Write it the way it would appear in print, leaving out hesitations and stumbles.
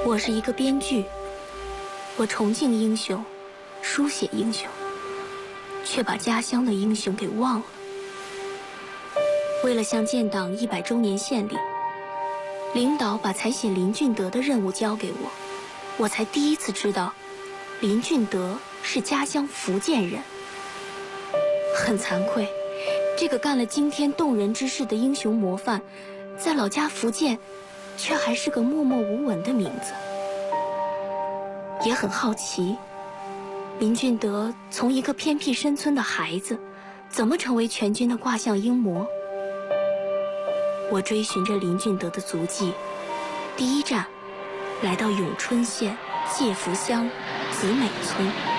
我是一个编剧，我崇敬英雄，书写英雄，却把家乡的英雄给忘了。为了向建党100周年献礼，领导把采写林俊德的任务交给我，我才第一次知道，林俊德是家乡福建人。很惭愧，这个干了惊天动人之事的英雄模范，在老家福建，却还是个默默无闻的名字。也很好奇，林俊德从一个偏僻山村的孩子，怎么成为全军的挂像英模？我追寻着林俊德的足迹，第一站来到永春县介福乡子美村。